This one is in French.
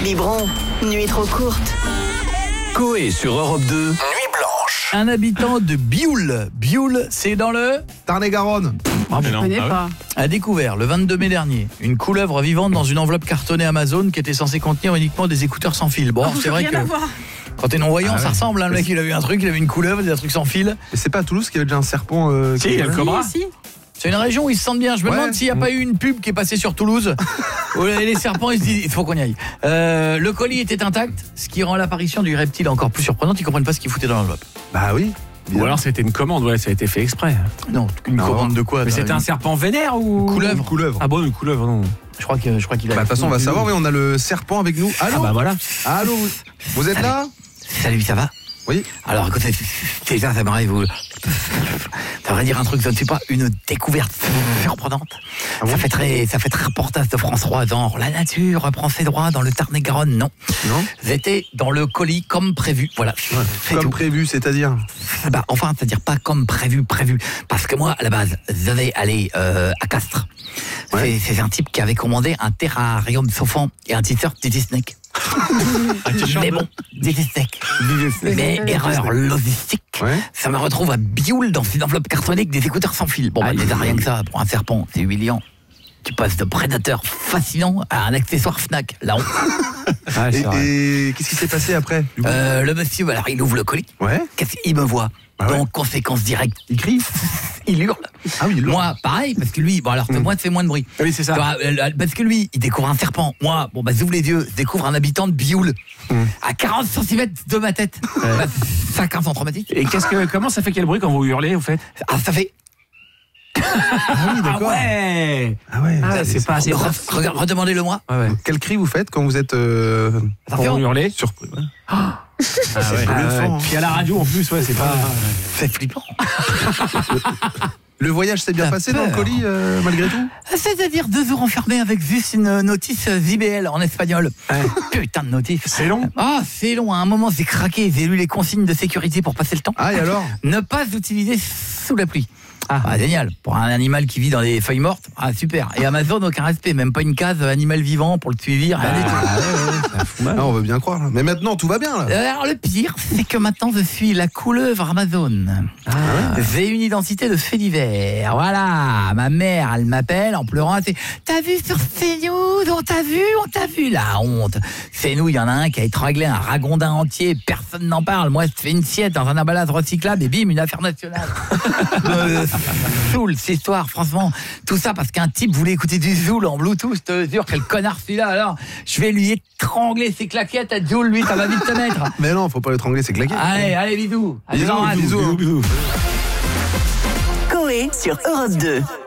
Biberon, nuit trop courte. Coé sur Europe 2, Nuit Blanche. Un habitant de Bioul. Bioul, c'est dans le Tarn-et-Garonne. Je connais pas. a découvert le 22 mai dernier une couleuvre vivante dans une enveloppe cartonnée Amazon qui était censée contenir uniquement des écouteurs sans fil. Bon, c'est vrai que quand t'es non-voyant, ça ressemble. Hein, le mec, il a vu un truc, il a vu une couleuvre, un truc sans fil. Et c'est pas à Toulouse qu'il y avait déjà un serpent Si, il y a le cobra. Si. C'est une région où ils se sentent bien. Je me demande s'il n'y a pas eu une pub qui est passée sur Toulouse. Où les serpents, ils se disent, il faut qu'on y aille. Le colis était intact, ce qui rend l'apparition du reptile encore plus surprenante. Ils comprennent pas ce qu'il foutait dans l'enveloppe. Bah oui. Ou alors c'était une commande, ouais, ça a été fait exprès. Non, une commande de quoi? Mais c'était un serpent vénère ou Couleuvre. Ah bon, une couleuvre, non. Je crois qu'il a. Bah, de toute façon, on va savoir. Oui, on a le serpent avec nous. Allô. Ah bah voilà. Allô. Vous êtes là? Salut, ça va? Oui. Alors écoutez, déjà ça m'arrive, ça va dire un truc, je ne sais pas, une découverte surprenante. Ah bon? Ça fait très reportage de France 3, genre la nature reprend ses droits dans le Tarn-et-Garonne. Non. J'étais dans le colis comme prévu. Voilà. C'est Comme tout. prévu, c'est-à-dire? Bah, enfin, c'est-à-dire pas comme prévu. Parce que moi, à la base, je devais aller à Castres. Ouais. C'est un type qui avait commandé un terrarium chauffant et un t-shirt du Disney. Mais bon, Disney. Mais erreur logistique. Ouais. Ça me retrouve à Bioul dans une enveloppe cartonnée avec des écouteurs sans fil. Bon, bah, déjà rien que ça, pour un serpent, c'est humiliant. Tu passes de prédateur fascinant à un accessoire Fnac. Là, Ah, c'est vrai. Et qu'est-ce qui s'est passé après? Du coup le monsieur, alors il ouvre le colis. Ouais. Qu'est-ce qu'il me voit? Ah ouais. Donc, conséquence directe. Il crie. Il hurle. Ah oui, il hurle. Moi, pareil, parce que lui, bon alors, moi, c'est moins de bruit. Oui, c'est ça. Parce que lui, il découvre un serpent. Moi, bon, bah, j'ouvre les yeux, je découvre un habitant de Bioul. À 40 cm de ma tête. Bah, 50 ans traumatique. Et comment ça fait quel bruit quand vous hurlez, au fait? Ah, ça fait. Ah oui, d'accord. Ouais. Ah ouais. Ah, c'est pas assez. Regarde, redemandez-le-moi. Ouais. Quel cri vous faites quand vous êtes Quand vous hurlez. surpris? Ouais. Ah ouais. bluffant, hein. Puis à la radio en plus, ouais, c'est pas. C'est flippant. Le voyage s'est bien T'as passé dans le peur. colis malgré tout? C'est-à-dire 2 jours enfermés avec juste une notice JBL en espagnol. Putain de notice. C'est long. Ah, c'est long. À un moment, j'ai craqué. J'ai lu les consignes de sécurité pour passer le temps. Ah et alors? Ne pas utiliser sous la pluie. Ah, génial. Pour un animal qui vit dans des feuilles mortes, ah, super. Et Amazon, aucun respect. Même pas une case animal vivant pour le suivi, rien du tout. Ah, on veut bien croire. Là. Mais maintenant, tout va bien là. Alors, le pire, c'est que maintenant, je suis la couleuvre Amazon. J'ai une identité de fait divers. Voilà. Ma mère, elle m'appelle en pleurant. Elle dit, t'as vu sur CNews? On t'a vu, la honte. Chez nous, il y en a un qui a étranglé un ragondin entier. Personne n'en parle. Moi, je fais une sieste dans un emballage recyclable et bim, une affaire nationale. Zoul, cette histoire, franchement, tout ça parce qu'un type voulait écouter du Zoul en Bluetooth, je te jure, quel connard celui-là. Alors, je vais lui étrangler ses claquettes à Zoul, lui, ça va vite te mettre. Mais non, faut pas l'étrangler, c'est claqué. Allez, bisous. Bisous. Bisous. Bisous. Coé sur Europe 2.